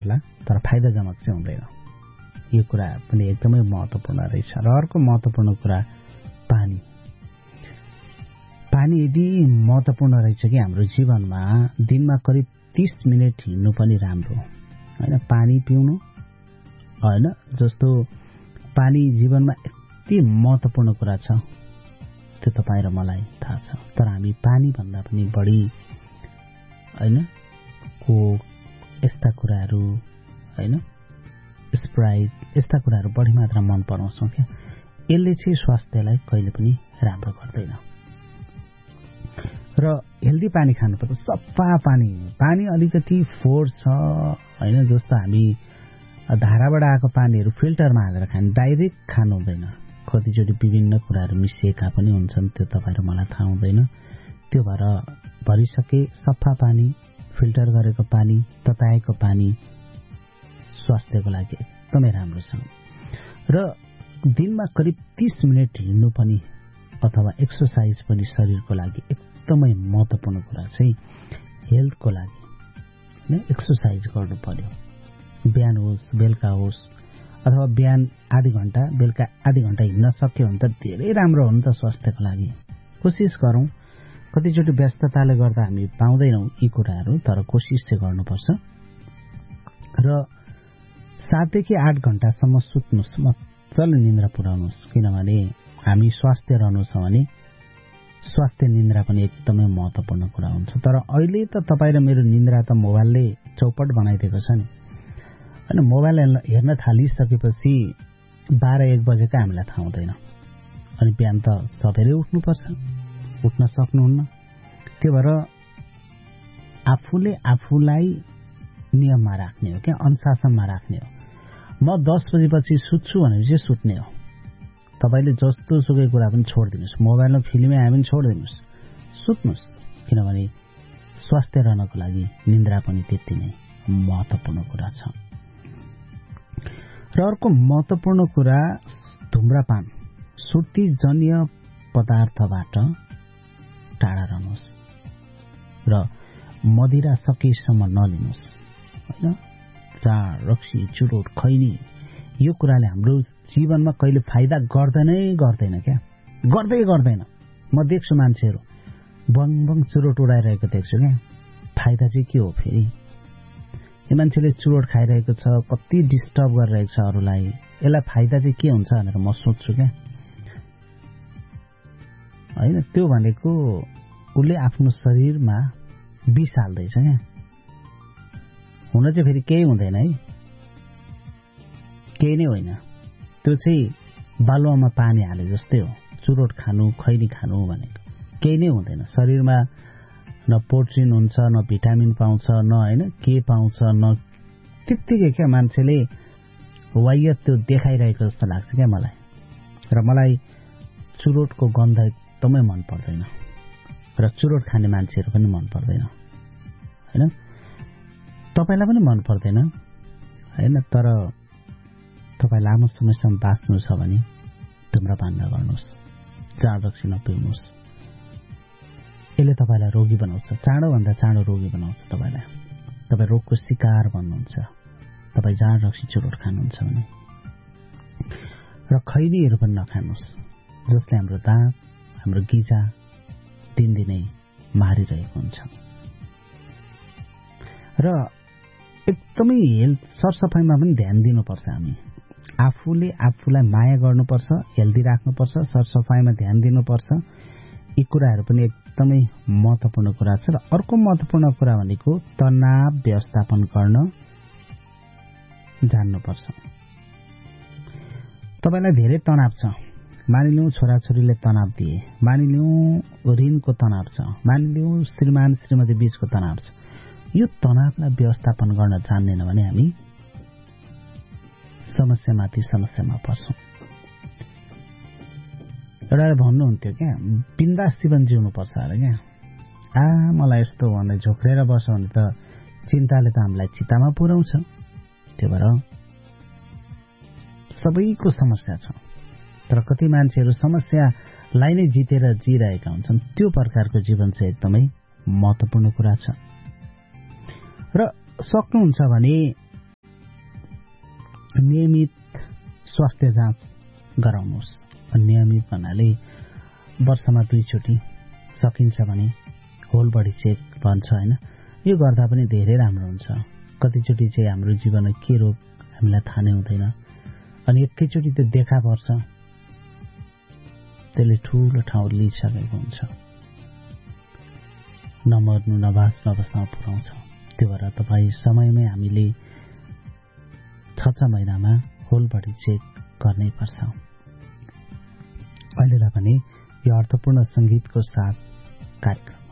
होला तर फाइदाजनक चाहिँ हुँदैन। यो कुरा पनि एकदमै महत्त्वपूर्ण रहेछ। र अर्को महत्त्वपूर्ण कुरा पानी। पानी यदि महत्त्वपूर्ण रहेछ कि हाम्रो जीवनमा दिनमा करिब 30 मिनेट हिँड्नु पनि राम्रो हैन। पानी पिउनु हैन, जस्तो पानी जीवनमा यति महत्त्वपूर्ण कुरा छ त्यो तपाईँ र मलाई थाहा छ। तर हामी पानी भन्दा पनि बढी हैन कोक यस्ता कुराहरू हैन, स्प्राइट यस्ता कुराहरू बढी मात्रामा मन पराउँछौँ क्या। यसले चाहिँ स्वास्थ्यलाई कहिले पनि राम्रो गर्दैन। र हेल्दी पानी खानुपर्छ, सफा पानी। पानी अलिकति फोहोर छ हैन, जस्तो हामी धाराबाट आएको पानीहरू फिल्टरमा हालेर खाने, डाइरेक्ट खानु हुँदैन। कतिचोटि विभिन्न कुराहरू मिसिएका पनि हुन्छन्, त्यो तपाईँ र मलाई थाहा हुँदैन। त्यो भएर भरिसके सफा पानी, फिल्टर गरेको पानी, तताएको पानी स्वास्थ्यको लागि एकदमै राम्रो छ। र दिनमा करिब 30 मिनेट हिँड्नु पनि अथवा एक्सरसाइज पनि शरीरको लागि एकदमै महत्त्वपूर्ण कुरा चाहिँ हेल्थको लागि हैन। एक्सरसाइज गर्नु पर्यो, बिहान होस् बेलुका होस्, अथवा बिहान आधी घण्टा बेलुका आधी घण्टा हिँड्न सक्यो भने त धेरै राम्रो हो नि त स्वास्थ्यको लागि। कोसिस गरौँ। कतिचोटि व्यस्तताले गर्दा हामी पाउँदैनौँ यी कुराहरू, तर कोसिस चाहिँ गर्नुपर्छ। र 7 देखि 8 घण्टासम्म सुत्नुहोस्, मजाले निन्द्रा पुर्याउनुहोस्। किनभने हामी स्वास्थ्य रहनु छ भने स्वास्थ्य निन्द्रा पनि एकदमै महत्त्वपूर्ण कुरा हुन्छ। तर अहिले त तपाईँ र मेरो निन्द्रा त मोबाइलले चौपट बनाइदिएको छ नि हैन। मोबाइल हेर्न थालिसकेपछि 12-1 बजेका हामीलाई थाहा हुँदैन। अनि बिहान त सबेरै उठ्नुपर्छ, उठ्न सक्नुहुन्न। त्यो भएर आफूले आफूलाई नियममा राख्ने हो क्या, अनुशासनमा राख्ने हो। म 10 बजेपछि सुत्छु भनेपछि सुत्ने हो। तपाईँले जस्तो सुकै कुरा पनि छोडिदिनुहोस्, मोबाइलमा फिल्मै आए पनि छोडिदिनुहोस्, सुत्नुहोस्। किनभने स्वास्थ्य रहनको लागि निन्द्रा पनि त्यति नै महत्त्वपूर्ण कुरा छ। र अर्को महत्त्वपूर्ण कुरा धुम्रपान, सुर्तीजन्य पदार्थबाट टाढा रहनुहोस् र मदिरा सकेसम्म नलिनुहोस् हैन। चाड, रक्सी, चुरोट, खैनी यो कुराले हाम्रो जीवनमा कहिले फाइदा गर्दैन क्या, गर्दैन। म देख्छु मान्छेहरू बङ चुरोट उडाइरहेको देख्छु क्या। फाइदा चाहिँ के हो फेरि? यो मान्छेले चुरोट खाइरहेको छ, कति डिस्टर्ब गरिरहेको छ अरूलाई, यसलाई फाइदा चाहिँ के हुन्छ भनेर म सोच्छु क्या हैन। त्यो भनेको उसले आफ्नो शरीरमा विष हाल्दैछ क्या। हुन चाहिँ फेरि केही हुँदैन है, केही नै होइन। त्यो चाहिँ बालुवामा पानी हाले जस्तै हो। चुरोट खानु, खैनी खानु भनेको केही नै हुँदैन। शरीरमा न प्रोटिन हुन्छ, न भिटामिन पाउँछ, न हैन के पाउँछ, न त्यत्तिकै क्या मान्छेले वायत त्यो देखाइरहेको जस्तो लाग्छ क्या मलाई। र मलाई चुरोटको गन्ध एकदमै मन पर्दैन, र चुरोट खाने मान्छेहरू पनि मन पर्दैन हैन। तपाईलाई पनि मन पर्दैन हैन। तर तपाईँ लामो समयसम्म बाँच्नु छ भने धुम्रपान नगर्नुहोस्, चाँडो रक्सी नपिउनुहोस्। यसले तपाईँलाई रोगी बनाउँछ, चाँडोभन्दा चाँडो रोगी बनाउँछ तपाईँलाई। तपाईँ रोगको शिकार बन्नुहुन्छ तपाईँ चाँडो रक्सी चुरोट खानुहुन्छ भने। र खैनीहरू पनि नखानुहोस्, जसले हाम्रो दाँत, हाम्रो गिजा दिनदिनै मारिरहेको हुन्छ। र एकदमै हेल्थ सरसफाइमा पनि ध्यान दिनुपर्छ। हामी आफूले आफूलाई माया गर्नुपर्छ, हेल्दी राख्नुपर्छ, सरसफाइमा ध्यान दिनुपर्छ। यी कुराहरू पनि एकदमै महत्त्वपूर्ण कुरा छ। र अर्को महत्त्वपूर्ण कुरा भनेको तनाव व्यवस्थापन गर्न जान्नुपर्छ। तपाईलाई धेरै तनाव छ, मानिलिउँ छोराछोरीले तनाव दिए, मानिलिउँ ऋणको तनाव छ, मानिलिउँ श्रीमान श्रीमती बीचको तनाव छ। यो तनावलाई व्यवस्थापन गर्न जान्दैन भने हामी समस्यामाथि समस्यामा पर्छौं। एउटाले भन्नुहुन्थ्यो क्या, बिन्दास जीवन जिउनुपर्छ अरे क्या। मलाई यस्तो भन्दै झोक्रेर बस्यो भने त चिन्ताले त हामीलाई चितामा पुर्याउँछ। त्यो भएर सबैको समस्या छ, तर कति मान्छेहरू समस्यालाई नै जितेर जिरहेका हुन्छन्। त्यो प्रकारको जीवन चाहिँ एकदमै महत्त्वपूर्ण कुरा छ। र सक्नुहुन्छ भने नियमित स्वास्थ्य जाँच गराउनुहोस्। नियमित भन्नाले वर्षमा 2 चोटि, सकिन्छ भने होल बडी चेक भन्छ हैन, यो गर्दा पनि धेरै राम्रो हुन्छ। कतिचोटि चाहिँ हाम्रो जीवनमा के रोग हामीलाई थाहा नै हुँदैन अनि एकैचोटि त्यो देखा पर्छ, त्यसले ठूलो ठाउँ लिइसकेको हुन्छ, नमर्नु नबाँच्नु अवस्थामा पुर्याउँछ। त्यो भएर तपाईँ समयमै हामीले 6 महिनामा होल बडी चेक गर्नै पर्छ। अहिलेलाई भने यो अर्थपूर्ण संगीतको साथ कार्यक्रम